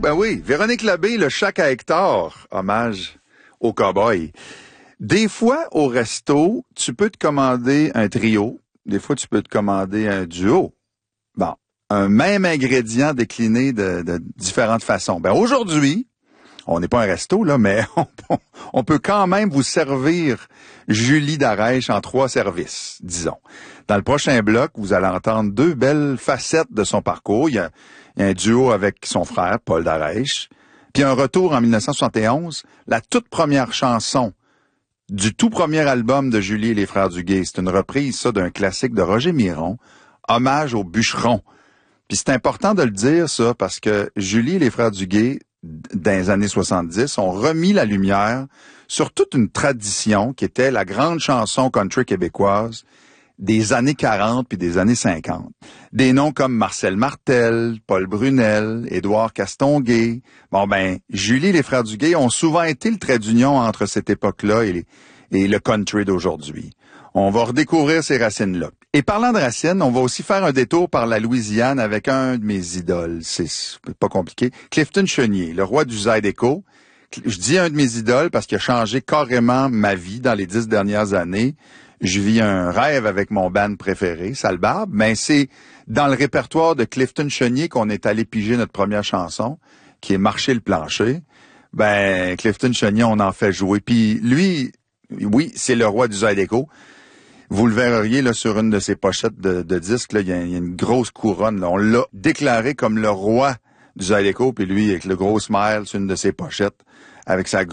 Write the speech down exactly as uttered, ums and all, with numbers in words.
ben oui. Véronique Labbé, le Chac à Hector, hommage au cow-boy. Des fois, au resto, tu peux te commander un trio. Des fois, tu peux te commander un duo. Bon, un même ingrédient décliné de, de différentes façons. Ben aujourd'hui, on n'est pas un resto, là, mais on, on peut quand même vous servir Julie Darèche en trois services, disons. Dans le prochain bloc, vous allez entendre deux belles facettes de son parcours. Il y a, il y a un duo avec son frère, Paul Darèche, puis un retour en dix-neuf cent soixante et onze, la toute première chanson du tout premier album de Julie et les Frères Duguay. C'est une reprise, ça, d'un classique de Roger Miron, Hommage aux bûcherons. Puis c'est important de le dire, ça, parce que Julie et les Frères Duguay, dans les années soixante-dix, ont remis la lumière sur toute une tradition qui était la grande chanson country québécoise des années quarante puis des années cinquante. Des noms comme Marcel Martel, Paul Brunel, Édouard Castonguay. Bon ben, Julie et les Frères Duguay ont souvent été le trait d'union entre cette époque-là et, les, et le country d'aujourd'hui. On va redécouvrir ces racines-là. Et parlant de racines, on va aussi faire un détour par la Louisiane avec un de mes idoles. C'est pas compliqué. Clifton Chenier, le roi du Zydeco. Je dis un de mes idoles parce qu'il a changé carrément ma vie dans les dix dernières années. Je vis un rêve avec mon band préféré, Sale Barbe, mais c'est dans le répertoire de Clifton Chenier qu'on est allé piger notre première chanson, qui est Marcher le plancher. Ben, Clifton Chenier, on en fait jouer. Puis lui, oui, c'est le roi du Zydeco. Vous le verriez là sur une de ses pochettes de, de disques, là, il y, a, il y a une grosse couronne. Là. On l'a déclaré comme le roi du Zydeco, puis lui, avec le gros smile sur une de ses pochettes, avec sa